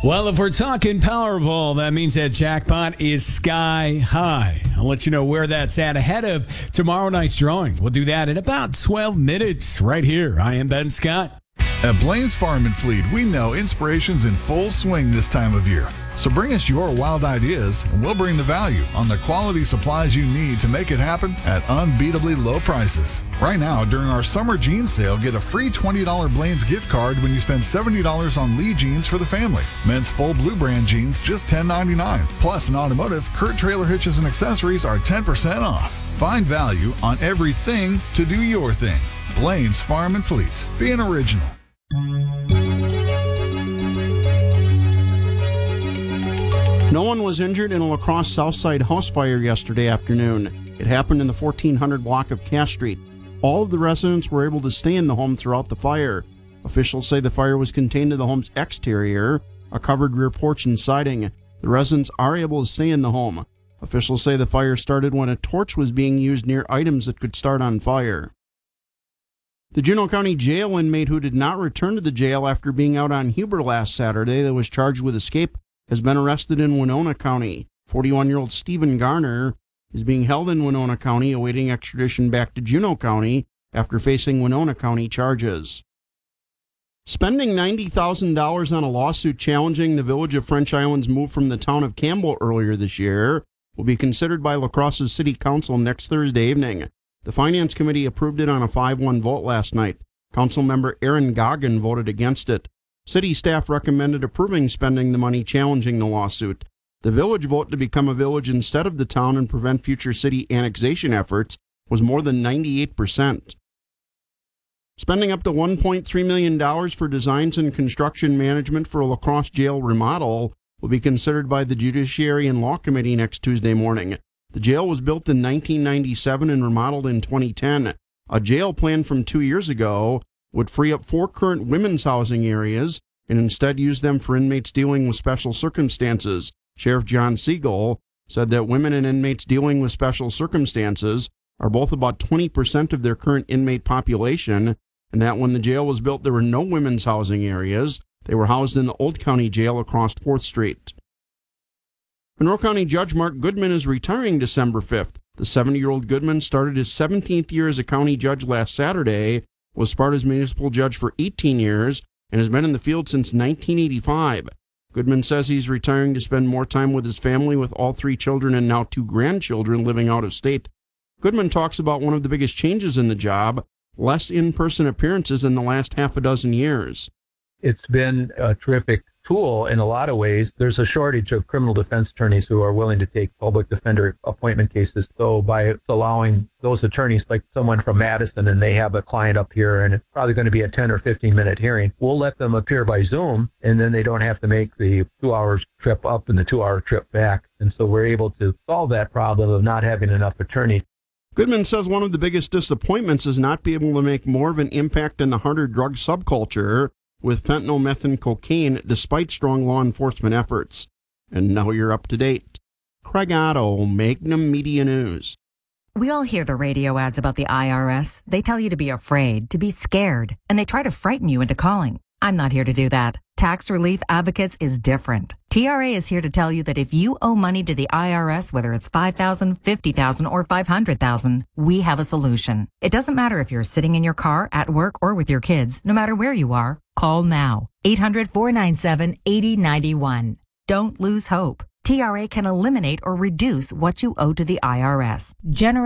Well, if we're talking Powerball, that means that jackpot is sky high. I'll let you know where that's at ahead of tomorrow night's drawing. We'll do that in about 12 minutes right here. I am Ben Scott. At Blaine's Farm and Fleet, we know inspiration's in full swing this time of year. So bring us your wild ideas, and we'll bring the value on the quality supplies you need to make it happen at unbeatably low prices. Right now, during our summer jeans sale, get a free $20 Blaine's gift card when you spend $70 on Lee jeans for the family. Men's full blue brand jeans, just $10.99. Plus, in automotive, Kurt trailer hitches and accessories are 10% off. Find value on everything to do your thing. Blaine's Farm and Fleet. Be an original. No one was injured in a La Crosse Southside house fire yesterday afternoon. It happened in the 1400 block of Cass Street. All of the residents were able to stay in the home throughout the fire. Officials say the fire was contained to the home's exterior, a covered rear porch and siding. The residents are able to stay in the home. Officials say the fire started when a torch was being used near items that could start on fire. The Juneau County Jail inmate who did not return to the jail after being out on Huber last Saturday that was charged with escape has been arrested in Winona County. 41-year-old Stephen Garner is being held in Winona County awaiting extradition back to Juneau County after facing Winona County charges. Spending $90,000 on a lawsuit challenging the Village of French Island's move from the town of Campbell earlier this year will be considered by La Crosse's City Council next Thursday evening. The Finance Committee approved it on a 5-1 vote last night. Councilmember Aaron Goggin voted against it. City staff recommended approving spending the money challenging the lawsuit. The village vote to become a village instead of the town and prevent future city annexation efforts was more than 98%. Spending up to $1.3 million for designs and construction management for a La Crosse jail remodel will be considered by the Judiciary and Law Committee next Tuesday morning. The jail was built in 1997 and remodeled in 2010. A jail plan from 2 years ago would free up 4 current women's housing areas and instead use them for inmates dealing with special circumstances. Sheriff John Siegel said that women and inmates dealing with special circumstances are both about 20% of their current inmate population, and that when the jail was built, there were no women's housing areas. They were housed in the Old County Jail across 4th Street. Monroe County Judge Mark Goodman is retiring December 5th. The 70-year-old Goodman started his 17th year as a county judge last Saturday, was Sparta's municipal judge for 18 years, and has been in the field since 1985. Goodman says he's retiring to spend more time with his family, with all 3 children and now 2 grandchildren living out of state. Goodman talks about one of the biggest changes in the job, less in-person appearances in the last half a dozen years. It's been a terrific tool in a lot of ways. There's a shortage of criminal defense attorneys who are willing to take public defender appointment cases. So by allowing those attorneys, like someone from Madison, and they have a client up here and it's probably going to be a 10 or 15 minute hearing, we'll let them appear by Zoom, and then they don't have to make the 2 hours trip up and the 2 hour trip back. And so we're able to solve that problem of not having enough attorneys. Goodman says one of the biggest disappointments is not being able to make more of an impact in the harder drug subculture with fentanyl, meth, and cocaine, despite strong law enforcement efforts. And now you're up to date. Craig Otto, Magnum Media News. We all hear the radio ads about the IRS. They tell you to be afraid, to be scared, and they try to frighten you into calling. I'm not here to do that. Tax Relief Advocates is different. TRA is here to tell you that if you owe money to the IRS, whether it's $5,000, $50,000, or $500,000, we have a solution. It doesn't matter if you're sitting in your car, at work, or with your kids. No matter where you are, call now. 800-497-8091. Don't lose hope. TRA can eliminate or reduce what you owe to the IRS.